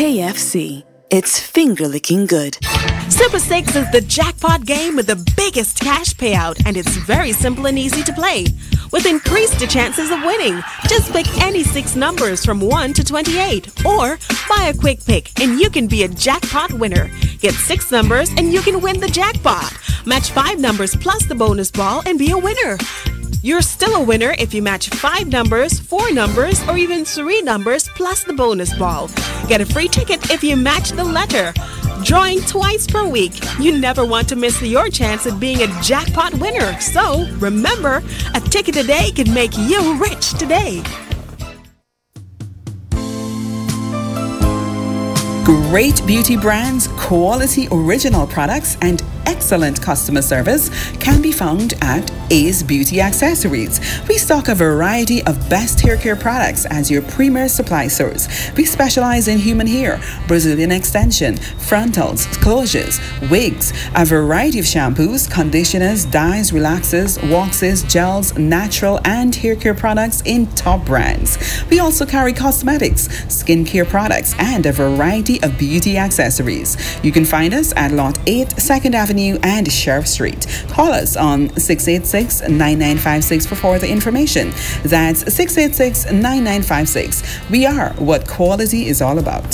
KFC. It's finger-licking good. Super 6 is the jackpot game with the biggest cash payout, and it's very simple and easy to play. With increased chances of winning, just pick any 6 numbers from 1 to 28, or buy a quick pick and you can be a jackpot winner. Get 6 numbers and you can win the jackpot. Match 5 numbers plus the bonus ball and be a winner. You're still a winner if you match 5 numbers, 4 numbers, or even 3 numbers plus the bonus ball. Get a free ticket if you match the letter. Drawing twice per week. You never want to miss your chance at being a jackpot winner. So, remember, a ticket a day can make you rich today. Great beauty brands, quality original products, and excellent customer service can be found at Ace Beauty Accessories. We stock a variety of best hair care products as your premier supply source. We specialize in human hair, Brazilian extension, frontals, closures, wigs, a variety of shampoos, conditioners, dyes, relaxers, waxes, gels, natural and hair care products in top brands. We also carry cosmetics, skincare products, and a variety of beauty accessories. You can find us at Lot 8, 2nd Avenue and Sheriff Street. Call us on 686-9956 for further information. That's 686-9956. We are what quality is all about.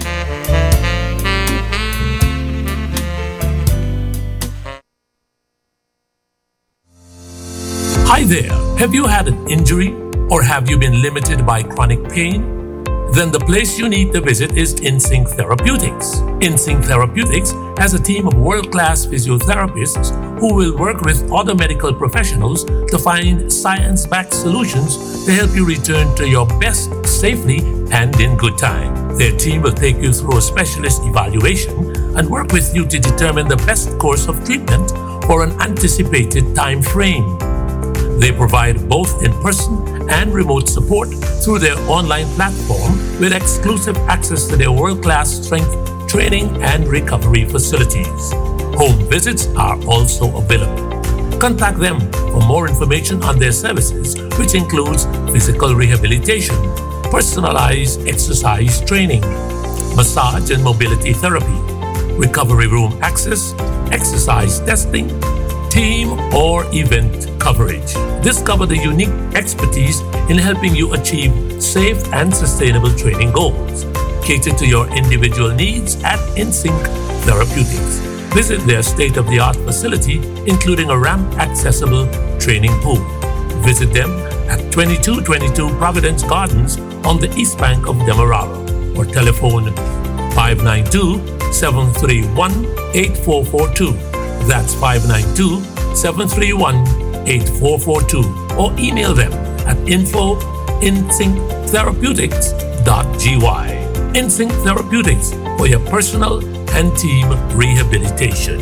Hi there. Have you had an injury or have you been limited by chronic pain? Then the place you need to visit is InSync Therapeutics. InSync Therapeutics has a team of world-class physiotherapists who will work with other medical professionals to find science-backed solutions to help you return to your best safely and in good time. Their team will take you through a specialist evaluation and work with you to determine the best course of treatment for an anticipated time frame. They provide both in-person and remote support through their online platform with exclusive access to their world-class strength training and recovery facilities. Home visits are also available. Contact them for more information on their services, which includes physical rehabilitation, personalized exercise training, massage and mobility therapy, recovery room access, exercise testing, team or event coverage. Discover the unique expertise in helping you achieve safe and sustainable training goals. Cater to your individual needs at InSync Therapeutics. Visit their state-of-the-art facility, including a ramp-accessible training pool. Visit them at 2222 Providence Gardens on the east bank of Demerara or telephone 592-731-8442. That's 592-731-8442. Or email them at info@insynctherapeutics.gy. InSync Therapeutics for your personal and team rehabilitation.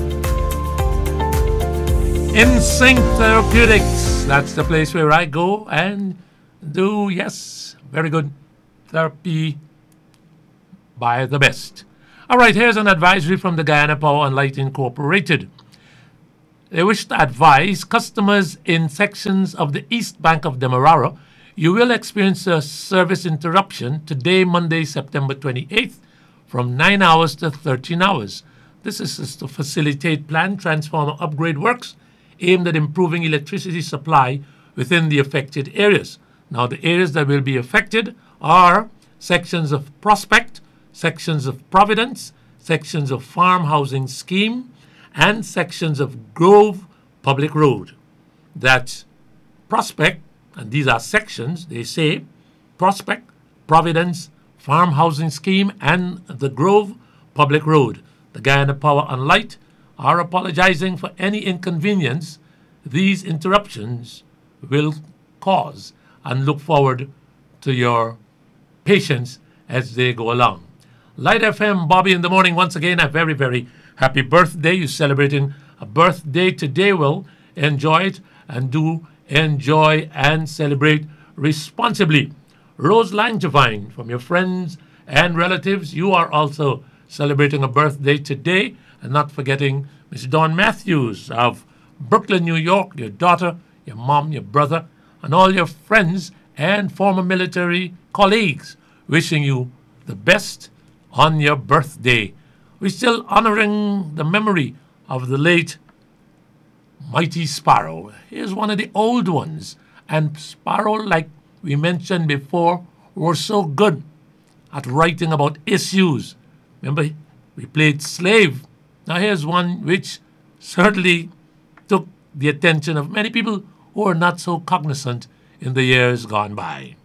InSync Therapeutics. That's the place where I go and do, yes, very good therapy by the best. All right, here's an advisory from the Guyana Power and Light Incorporated. They wish to advise customers in sections of the east bank of Demerara, you will experience a service interruption today, Monday, September 28th, from 9 hours to 13 hours. This is to facilitate planned transformer upgrade works aimed at improving electricity supply within the affected areas. Now, the areas that will be affected are sections of Prospect, sections of Providence, sections of Farm Housing Scheme, and sections of Grove Public Road. That's Prospect, and these are sections, they say, Prospect, Providence, Farm Housing Scheme, and the Grove Public Road. The Guyana Power and Light are apologizing for any inconvenience these interruptions will cause and look forward to your patience as they go along. Light FM, Bobby in the morning. Once again, a very, very happy birthday. You're celebrating a birthday today. Well, enjoy it and do enjoy and celebrate responsibly. Rose Langevine, from your friends and relatives, you are also celebrating a birthday today. And not forgetting Miss Dawn Matthews of Brooklyn, New York, your daughter, your mom, your brother, and all your friends and former military colleagues, wishing you the best on your birthday. We're still honoring the memory of the late Mighty Sparrow. Here's one of the old ones. And Sparrow, like we mentioned before, were so good at writing about issues. Remember, we played Slave. Now here's one which certainly took the attention of many people who are not so cognizant in the years gone by.